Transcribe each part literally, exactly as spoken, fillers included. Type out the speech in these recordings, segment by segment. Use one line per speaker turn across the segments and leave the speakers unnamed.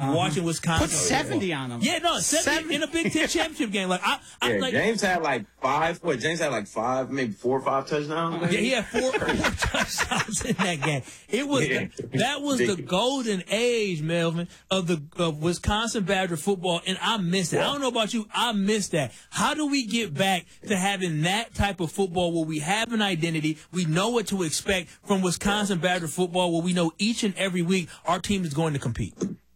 uh-huh.
watching Wisconsin.
Put seventy on them.
Yeah, no, seventy,
seventy
in a Big Ten championship game. Like I, I
yeah,
like
James had like five. What James had like five, maybe four or five touchdowns. Maybe?
Yeah, he had four, four touchdowns in that game. It was
Yeah.
that was the golden age, Melvin, of the of Wisconsin Badger football, and I missed it. I don't know about you, I missed that. How do we get back to having that type of football where we have an identity, we know what to expect from Wisconsin Badger football, where we know each and every week our team is going to compete?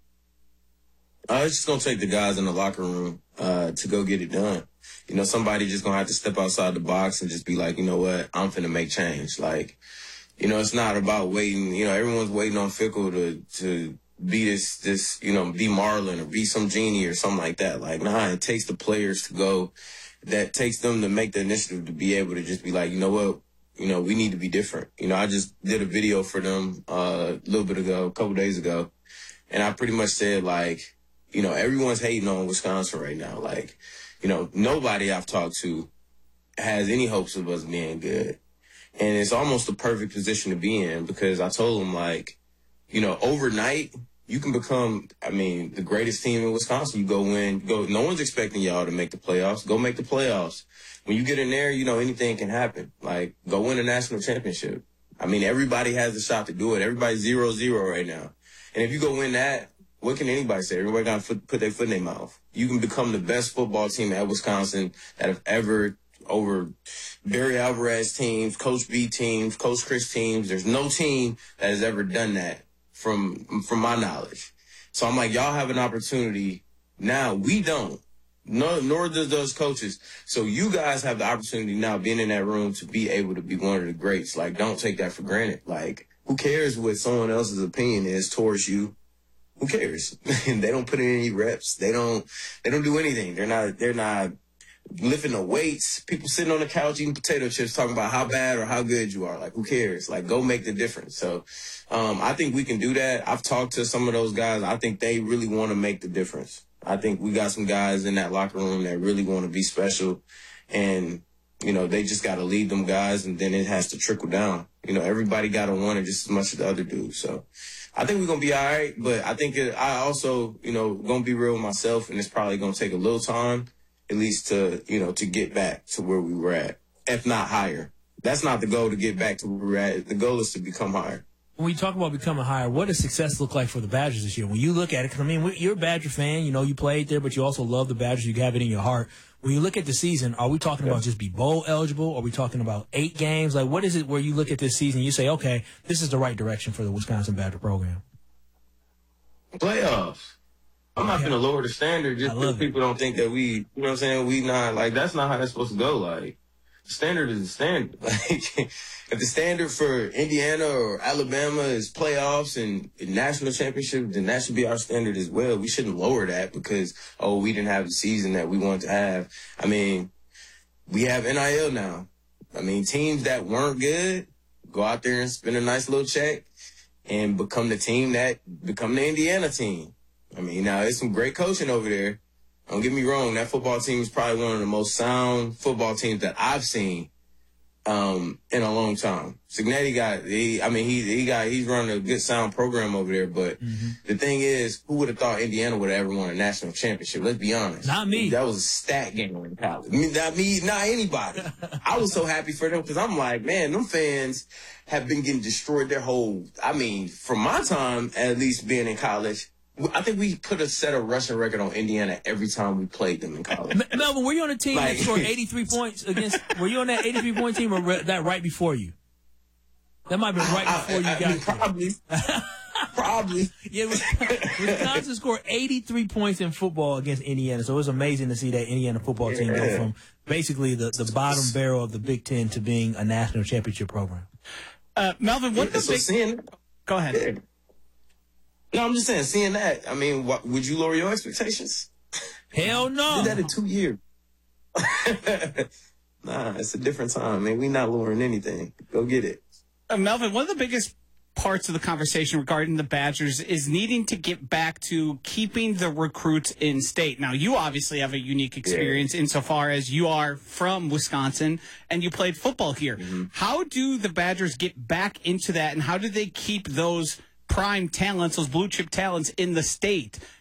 Uh, it's just going to take the guys in the locker room uh, to go get it done. You know, somebody just going to have to step outside the box and just be like, you know what, I'm finna make change. Like, you know, it's not about waiting. You know, everyone's waiting on Fickle to, to be this, this, you know, be Marlin or be some genie or something like that. Like, nah, it takes the players to go. That takes them to make the initiative to be able to just be like, you know what, you know, we need to be different. You know, I just did a video for them uh, a little bit ago, a couple days ago, and I pretty much said, like, you know, everyone's hating on Wisconsin right now. Like, you know, nobody I've talked to has any hopes of us being good. And it's almost the perfect position to be in because I told them, like, you know, overnight, you can become, I mean, the greatest team in Wisconsin. You go win, go. No one's expecting y'all to make the playoffs. Go make the playoffs. When you get in there, you know, anything can happen. Like, go win a national championship. I mean, everybody has a shot to do it. Everybody's zero zero right now. And if you go win that, what can anybody say? Everybody got to put their foot in their mouth. You can become the best football team at Wisconsin that have ever, over Barry Alvarez teams, Coach B teams, Coach Chris teams. There's no team that has ever done that from from my knowledge. So I'm like, y'all have an opportunity now. We don't. No, nor does those coaches. So you guys have the opportunity now, being in that room, to be able to be one of the greats. Like, don't take that for granted. Like, who cares what someone else's opinion is towards you? Who cares? They don't put in any reps. They don't. They don't do anything. They're not. They're not lifting the weights. People sitting on the couch eating potato chips, talking about how bad or how good you are. Like, who cares? Like, go make the difference. So, um, I think we can do that. I've talked to some of those guys. I think they really want to make the difference. I think we got some guys in that locker room that really want to be special, and you know, they just got to lead them guys, and then it has to trickle down. You know, everybody got to want it just as much as the other dudes. So I think we're going to be all right, but I think it, I also, you know, going to be real with myself, and it's probably going to take a little time, at least to, you know, to get back to where we were at, if not higher. That's not the goal, to get back to where we're at. The goal is to become higher.
When you talk about becoming higher, what does success look like for the Badgers this year? When you look at it, because, I mean, you're a Badger fan. You know, you played there, but you also love the Badgers. You have it in your heart. When you look at the season, are we talking yeah. about just be bowl eligible? Are we talking about eight games? Like, what is it where you look at this season and you say, okay, this is the right direction for the Wisconsin Badger program?
Playoffs. I'm not yeah. going to lower the standard just because people don't think that we, you know what I'm saying, we not, like, that's not how that's supposed to go. Like, the standard is the standard. Like, if the standard for Indiana or Alabama is playoffs and, and national championship, then that should be our standard as well. We shouldn't lower that because, oh, we didn't have the season that we wanted to have. I mean, we have N I L now. I mean, teams that weren't good go out there and spend a nice little check and become the team that become the Indiana team. I mean, now there's some great coaching over there. Don't get me wrong. That football team is probably one of the most sound football teams that I've seen um, in a long time. Signetti got, he, I mean, he he got, he's running a good sound program over there. But mm-hmm. the thing is, who would have thought Indiana would have ever won a national championship? Let's be honest.
Not me.
That was a stat game in college. I mean, not me, not anybody. I was so happy for them because I'm like, man, them fans have been getting destroyed their whole, I mean, from my time, at least being in college, I think we put a set a rushing record on Indiana every time we played them in college.
Melvin, were you on a team like, that scored eighty-three points against? Were you on that eighty-three point team, or re- that right before you? That might have been right before I, I, you got
I mean, probably. Probably.
Yeah, Wisconsin scored eighty-three points in football against Indiana, so it was amazing to see that Indiana football team
yeah.
go from basically the, the bottom barrel of the Big Ten to being a national championship program.
Uh, Melvin, what
yeah,
the
so
big...
seeing,
Go ahead.
Yeah. No, I'm just saying, seeing that, I mean, what, would you lower your expectations?
Hell no.
Did that in two years. Nah, it's a different time, man. We not lowering anything. Go get it.
Uh, Melvin, one of the biggest parts of the conversation regarding the Badgers is needing to get back to keeping the recruits in state. Now, you obviously have a unique experience yeah. insofar as you are from Wisconsin and you played football here. Mm-hmm. How do the Badgers get back into that, and how do they keep those prime talents, those blue chip talents in the state?